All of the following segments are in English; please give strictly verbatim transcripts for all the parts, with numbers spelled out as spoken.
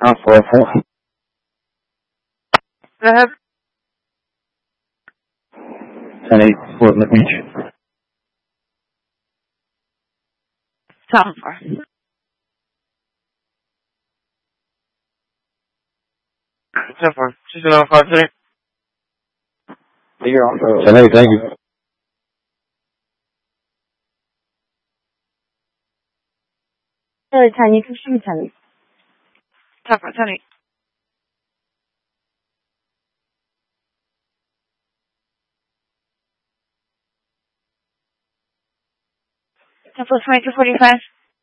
Not four four. Go ahead. ten eight, Fort McNeach. Tom four. ten four. She's going to five today. You're on. ten eight, thank you. Really, ten, you can shoot ten. ten four, ten eight. ten four, twenty-two forty-five.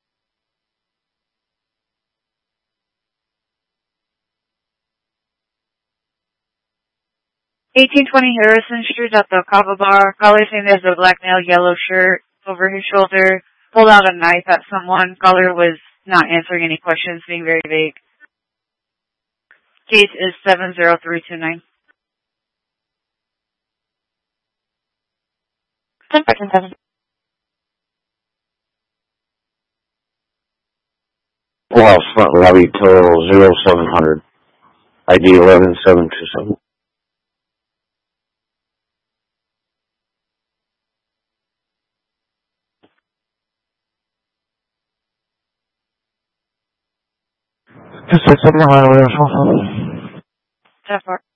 eighteen twenty Harrison Street at the Kava Bar. Caller saying there's a black male, yellow shirt over his shoulder. Pulled out a knife at someone. Caller was not answering any questions, being very vague. Case is seven zero three two nine. ten four, ten seven. Well, front lobby total zero seven hundred. I D eleven seven two seven. Just a second, I will. ten four.